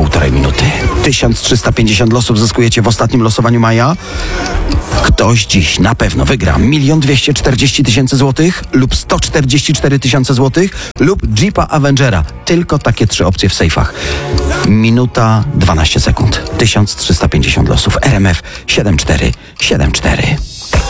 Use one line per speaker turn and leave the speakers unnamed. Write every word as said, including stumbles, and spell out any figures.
półtorej minuty. tysiąc trzysta pięćdziesiąt losów zyskujecie w ostatnim losowaniu maja. Ktoś dziś na pewno wygra milion dwieście czterdzieści tysięcy złotych lub sto czterdzieści cztery tysiące złotych lub Jeepa Avengera. Tylko takie trzy opcje w sejfach. Minuta dwanaście sekund. tysiąc trzysta pięćdziesiąt losów. R M F siedem cztery siedem cztery.